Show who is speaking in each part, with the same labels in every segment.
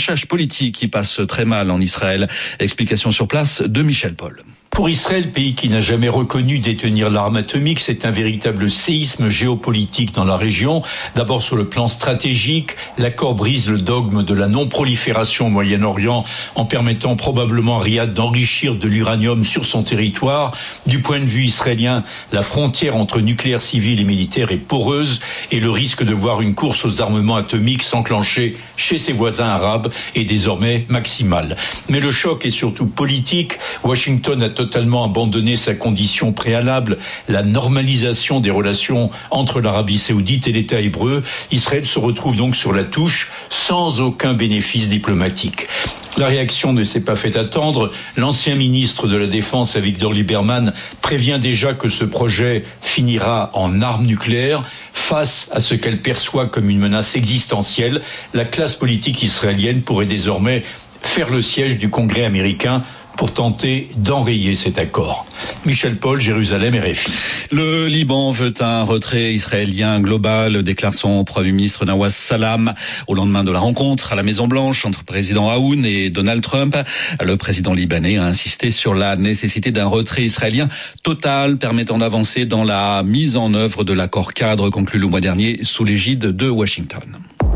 Speaker 1: accrochage politique qui passe très mal en Israël. Explication sur place de Michel Paul.
Speaker 2: Pour Israël, pays qui n'a jamais reconnu détenir l'arme atomique, c'est un véritable séisme géopolitique dans la région. D'abord sur le plan stratégique, l'accord brise le dogme de la non-prolifération au Moyen-Orient en permettant probablement à Riyad d'enrichir de l'uranium sur son territoire. Du point de vue israélien, la frontière entre nucléaire civil et militaire est poreuse et le risque de voir une course aux armements atomiques s'enclencher chez ses voisins arabes est désormais maximal. Mais le choc est surtout politique. Washington a totalement abandonné sa condition préalable, la normalisation des relations entre l'Arabie saoudite et l'État hébreu. Israël se retrouve donc sur la touche sans aucun bénéfice diplomatique. La réaction ne s'est pas fait attendre. L'ancien ministre de la Défense, Avigdor Lieberman, prévient déjà que ce projet finira en arme nucléaire. Face à ce qu'elle perçoit comme une menace existentielle, la classe politique israélienne pourrait désormais faire le siège du Congrès américain pour tenter d'enrayer cet accord. Michel Paul, Jérusalem, RFI.
Speaker 1: Le Liban veut un retrait israélien global, déclare son Premier ministre Nawaz Salam au lendemain de la rencontre à la Maison-Blanche entre président Aoun et Donald Trump. Le président libanais a insisté sur la nécessité d'un retrait israélien total permettant d'avancer dans la mise en œuvre de l'accord cadre conclu le mois dernier sous l'égide de Washington.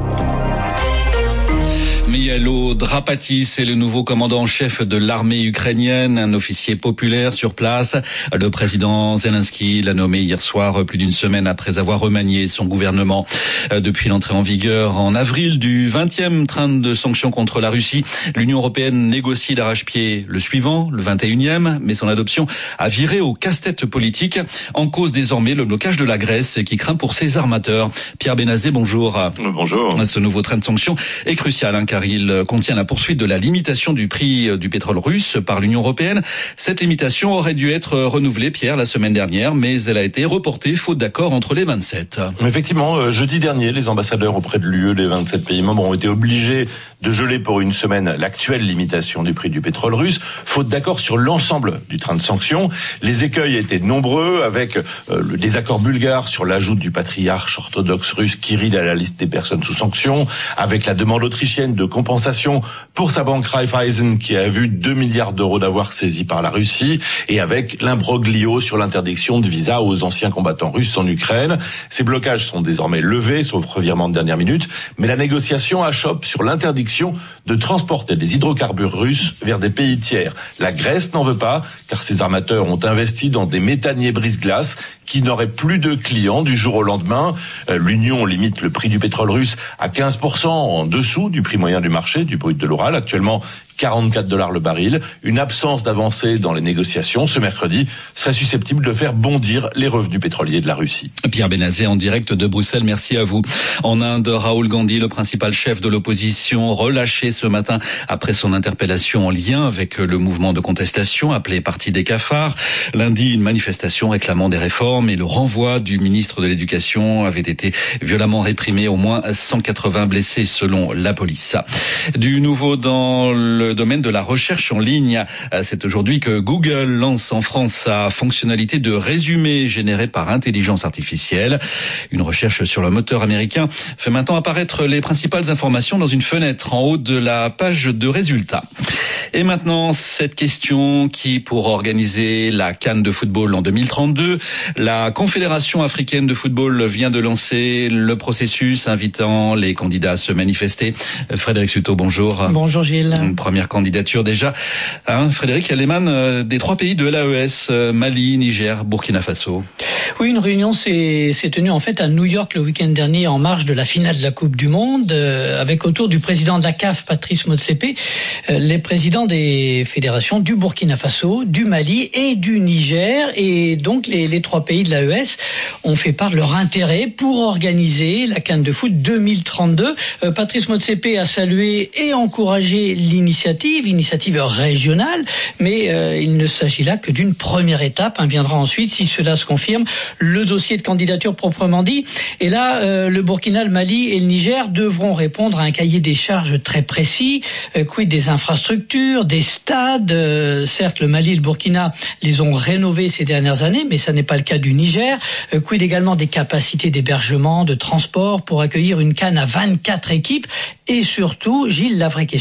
Speaker 1: Mihailo Drapatis est le nouveau commandant en chef de l'armée ukrainienne, un officier populaire sur place. Le président Zelensky l'a nommé hier soir, plus d'une semaine après avoir remanié son gouvernement. Depuis l'entrée en vigueur en avril du 20e train de sanctions contre la Russie, l'Union européenne négocie d'arrache-pied le suivant, le 21e, mais son adoption a viré au casse-tête politique. En cause désormais le blocage de la Grèce qui craint pour ses armateurs. Pierre Benazé, bonjour.
Speaker 3: Bonjour.
Speaker 1: Ce nouveau train de sanctions est crucial, car il contient la poursuite de la limitation du prix du pétrole russe par l'Union européenne. Cette limitation aurait dû être renouvelée, Pierre, la semaine dernière, mais elle a été reportée faute d'accord entre les 27.
Speaker 3: Effectivement, jeudi dernier, les ambassadeurs auprès de l'UE, les 27 pays membres, ont été obligés de geler pour une semaine l'actuelle limitation du prix du pétrole russe, faute d'accord sur l'ensemble du train de sanctions. Les écueils étaient nombreux, avec le désaccord bulgare sur l'ajout du patriarche orthodoxe russe Kirill à la liste des personnes sous sanctions, avec la demande autrichienne de compensation pour sa banque Raiffeisen qui a vu 2 milliards d'euros d'avoirs saisis par la Russie, et avec l'imbroglio sur l'interdiction de visa aux anciens combattants russes en Ukraine. Ces blocages sont désormais levés, sauf revirement de dernière minute, mais la négociation achoppe sur l'interdiction de transporter des hydrocarbures russes vers des pays tiers. La Grèce n'en veut pas, car ses armateurs ont investi dans des méthaniers brise-glace qui n'auraient plus de clients du jour au lendemain. L'Union limite le prix du pétrole russe à 15% en dessous du prix moyen du marché, du brut de l'Oural, actuellement $44 le baril. Une absence d'avancée dans les négociations ce mercredi serait susceptible de faire bondir les revenus pétroliers de la Russie.
Speaker 1: Pierre Benazé en direct de Bruxelles, merci à vous. En Inde, Rahul Gandhi, le principal chef de l'opposition, relâché ce matin après son interpellation en lien avec le mouvement de contestation appelé Parti des cafards. Lundi, une manifestation réclamant des réformes et le renvoi du ministre de l'Éducation avait été violemment réprimé, au moins 180 blessés selon la police. Du nouveau dans le domaine de la recherche en ligne. C'est aujourd'hui que Google lance en France sa fonctionnalité de résumé généré par intelligence artificielle. Une recherche sur le moteur américain fait maintenant apparaître les principales informations dans une fenêtre en haut de la page de résultats. Et maintenant, cette question qui, pour organiser la CAN de football en 2032, la Confédération africaine de football vient de lancer le processus invitant les candidats à se manifester. Frédéric Suto, bonjour.
Speaker 4: Bonjour Gilles.
Speaker 1: Une première candidature déjà. Frédéric, elle émane des 3 pays de l'AES, Mali, Niger, Burkina Faso.
Speaker 4: Oui, une réunion s'est tenue en fait à New York le week-end dernier en marge de la finale de la Coupe du Monde, avec autour du président de la CAF, Patrice Motsepe, les présidents des fédérations du Burkina Faso, du Mali et du Niger. Et donc les 3 pays de l'AES ont fait part de leur intérêt pour organiser la CAN de foot 2032. Patrice Motsepe a salué et encouragé l'initiative régionale, mais il ne s'agit là que d'une première étape. Viendra ensuite, si cela se confirme, le dossier de candidature proprement dit. Et là, le Burkina, le Mali et le Niger devront répondre à un cahier des charges très précis. Quid des infrastructures, des stades. Certes, le Mali et le Burkina les ont rénovés ces dernières années, mais ça n'est pas le cas du Niger. Quid également des capacités d'hébergement, de transport pour accueillir une CAN à 24 équipes. Et surtout, Gilles, la vraie question,